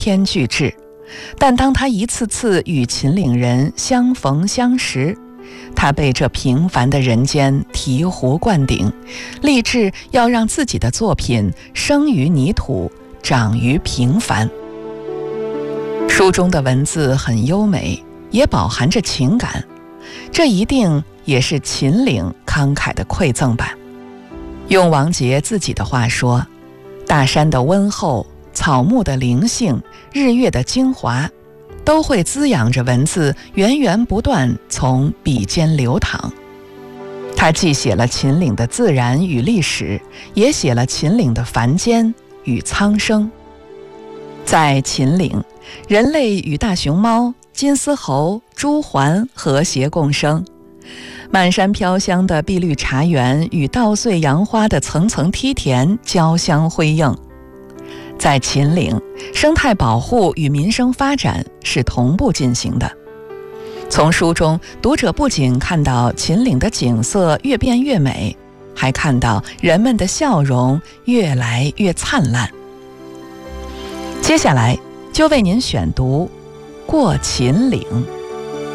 天俱至，但当他一次次与秦岭人相逢相识，他被这平凡的人间醍醐灌顶，立志要让自己的作品生于泥土，长于平凡。书中的文字很优美，也饱含着情感，这一定也是秦岭慷慨的馈赠吧。用王杰自己的话说，大山的温厚，草木的灵性，日月的精华，都会滋养着文字源源不断从笔尖流淌。他既写了秦岭的自然与历史，也写了秦岭的凡间与苍生。在秦岭，人类与大熊猫、金丝猴、朱鹮和谐共生，满山飘香的碧绿茶园与稻穗杨花的层层梯田交相辉映。在秦岭，生态保护与民生发展是同步进行的。从书中，读者不仅看到秦岭的景色越变越美，还看到人们的笑容越来越灿烂。接下来就为您选读《过秦岭》。